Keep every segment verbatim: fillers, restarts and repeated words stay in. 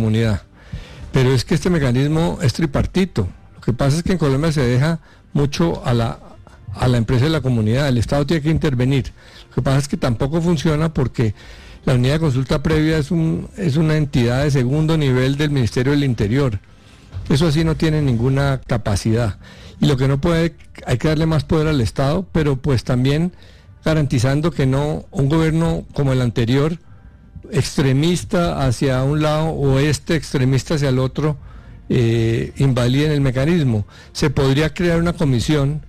comunidad. Pero es que este mecanismo es tripartito. Lo que pasa es que en Colombia se deja mucho a la, a la empresa y la comunidad. El Estado tiene que intervenir. Lo que pasa es que tampoco funciona porque la unidad de consulta previa es, un, es una entidad de segundo nivel del Ministerio del Interior. Eso así no tiene ninguna capacidad. Y lo que no puede, hay que darle más poder al Estado, pero pues también garantizando que no un gobierno como el anterior, extremista hacia un lado o este extremista hacia el otro, eh, invaliden el mecanismo. Se podría crear una comisión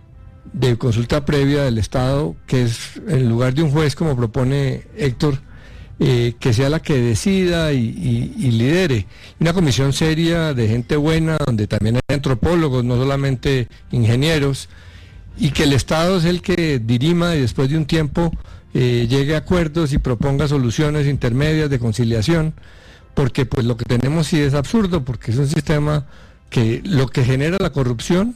de consulta previa del Estado, que es en lugar de un juez, como propone Héctor, eh, que sea la que decida y, y, y lidere. Una comisión seria de gente buena, donde también hay antropólogos, no solamente ingenieros, y que el Estado es el que dirima y después de un tiempo eh, llegue a acuerdos y proponga soluciones intermedias de conciliación, porque pues lo que tenemos sí es absurdo, porque es un sistema que lo que genera la corrupción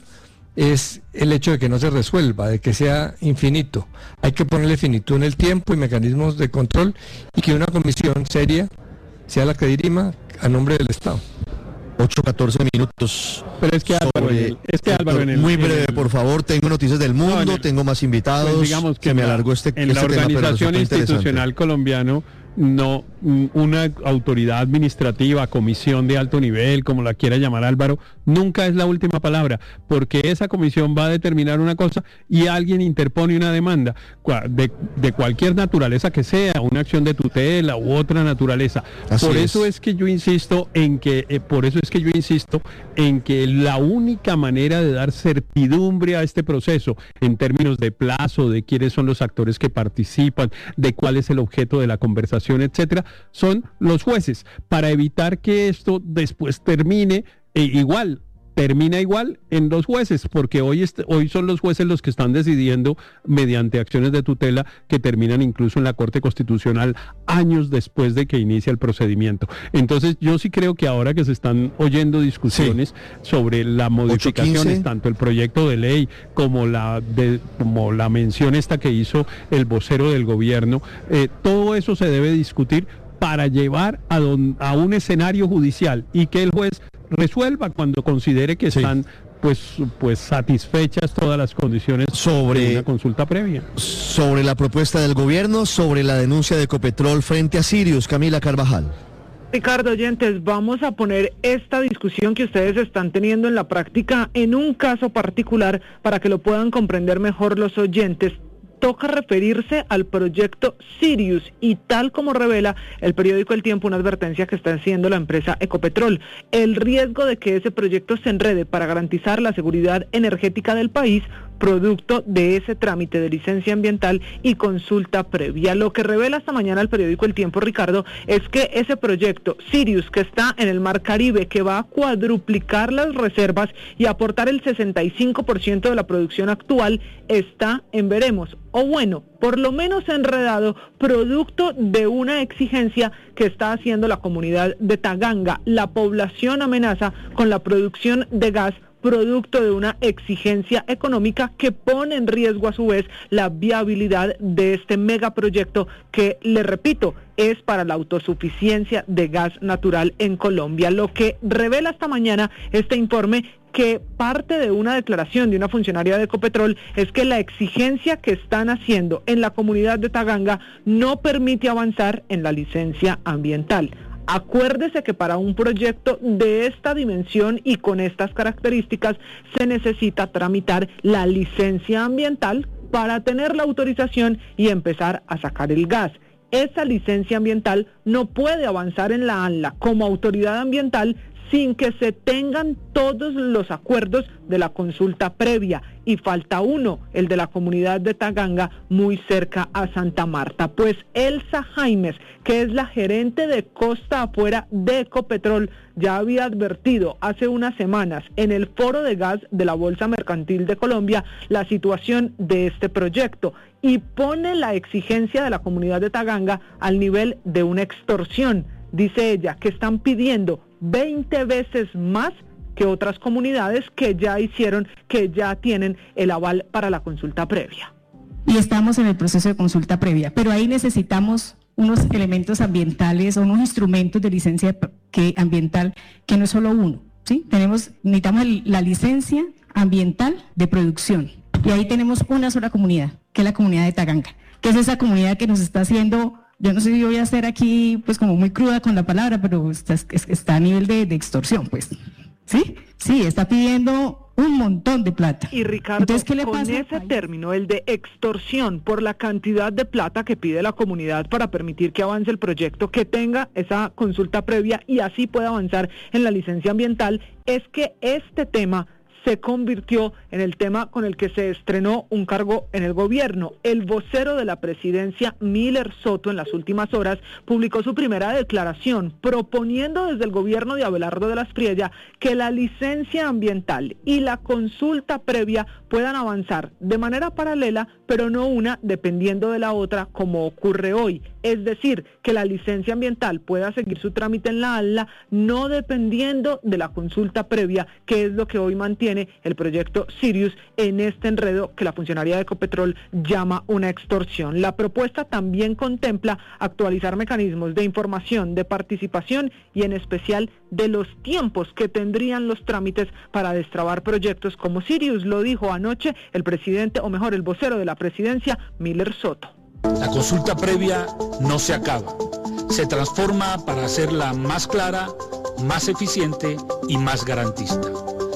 es el hecho de que no se resuelva, de que sea infinito. Hay que ponerle finitud en el tiempo y mecanismos de control, y que una comisión seria sea la que dirima a nombre del Estado. ocho catorce minutos. Pero es que Álvaro, sobre... es que Álvaro en el, muy breve, en el... por favor, tengo noticias del mundo, no, el... tengo más invitados. Pues digamos que se me la, alargó este, en este la organización tema, institucional colombiano, no una autoridad administrativa, comisión de alto nivel, como la quiera llamar Álvaro, nunca es la última palabra, porque esa comisión va a determinar una cosa y alguien interpone una demanda de, de cualquier naturaleza que sea, una acción de tutela u otra naturaleza. Así por eso es. es que yo insisto en que, eh, por eso es que yo insisto en que la única manera de dar certidumbre a este proceso, en términos de plazo, de quiénes son los actores que participan, de cuál es el objeto de la conversación, etcétera, son los jueces, para evitar que esto después termine eh, igual, termina igual en los jueces, porque hoy, est- hoy son los jueces los que están decidiendo mediante acciones de tutela que terminan incluso en la Corte Constitucional años después de que inicia el procedimiento. Entonces yo sí creo que ahora que se están oyendo discusiones sí. sobre las modificaciones, tanto el proyecto de ley como la, de, como la mención esta que hizo el vocero del gobierno, eh, todo eso se debe discutir para llevar a, don, a un escenario judicial y que el juez resuelva cuando considere que están sí. pues pues satisfechas todas las condiciones sobre de una consulta previa. Sobre la propuesta del gobierno, sobre la denuncia de Ecopetrol frente a Sirius, Camila Carvajal. Ricardo, oyentes, vamos a poner esta discusión que ustedes están teniendo en la práctica en un caso particular para que lo puedan comprender mejor los oyentes. Toca referirse al proyecto Sirius y tal como revela el periódico El Tiempo, una advertencia que está haciendo la empresa Ecopetrol, el riesgo de que ese proyecto se enrede para garantizar la seguridad energética del país, producto de ese trámite de licencia ambiental y consulta previa. Lo que revela esta mañana el periódico El Tiempo, Ricardo, es que ese proyecto Sirius, que está en el Mar Caribe, que va a cuadruplicar las reservas y aportar el sesenta y cinco por ciento de la producción actual, está en veremos, o bueno, por lo menos enredado, producto de una exigencia que está haciendo la comunidad de Taganga. La población amenaza con la producción de gas producto de una exigencia económica que pone en riesgo a su vez la viabilidad de este megaproyecto que, le repito, es para la autosuficiencia de gas natural en Colombia. Lo que revela esta mañana este informe, que parte de una declaración de una funcionaria de Ecopetrol, es que la exigencia que están haciendo en la comunidad de Taganga no permite avanzar en la licencia ambiental. Acuérdese que para un proyecto de esta dimensión y con estas características se necesita tramitar la licencia ambiental para tener la autorización y empezar a sacar el gas. Esa licencia ambiental no puede avanzar en la ANLA como autoridad ambiental sin que se tengan todos los acuerdos de la consulta previa, y falta uno, el de la comunidad de Taganga, muy cerca a Santa Marta. Pues Elsa Jaimes, que es la gerente de Costa Afuera de Ecopetrol, ya había advertido hace unas semanas en el foro de gas de la Bolsa Mercantil de Colombia la situación de este proyecto, y pone la exigencia de la comunidad de Taganga al nivel de una extorsión. Dice ella que están pidiendo veinte veces más que otras comunidades que ya hicieron, que ya tienen el aval para la consulta previa. Y estamos en el proceso de consulta previa, pero ahí necesitamos unos elementos ambientales o unos instrumentos de licencia que, ambiental que no es solo uno, ¿sí? Tenemos, necesitamos el, la licencia ambiental de producción y ahí tenemos una sola comunidad, que es la comunidad de Taganga, que es esa comunidad que nos está haciendo, yo no sé si voy a ser aquí pues como muy cruda con la palabra, pero está, está a nivel de, de extorsión, pues, ¿sí? Sí, está pidiendo un montón de plata. Y Ricardo, entonces, ¿qué le con pasa ese término, el de extorsión por la cantidad de plata que pide la comunidad para permitir que avance el proyecto, que tenga esa consulta previa y así pueda avanzar en la licencia ambiental, es que este tema se convirtió en el tema con el que se estrenó un cargo en el gobierno. El vocero de la presidencia, Miller Soto, en las últimas horas publicó su primera declaración proponiendo desde el gobierno de Abelardo de la Espriella que la licencia ambiental y la consulta previa puedan avanzar de manera paralela, pero no una dependiendo de la otra como ocurre hoy. Es decir, que la licencia ambiental pueda seguir su trámite en la ALLA, no dependiendo de la consulta previa, que es lo que hoy mantiene el proyecto Sirius en este enredo que la funcionaria de Ecopetrol llama una extorsión. La propuesta también contempla actualizar mecanismos de información, de participación y en especial de los tiempos que tendrían los trámites para destrabar proyectos como Sirius. Lo dijo anoche el presidente, o mejor, el vocero de la presidencia, Miller Soto. La consulta previa no se acaba, se transforma para hacerla más clara, más eficiente y más garantista.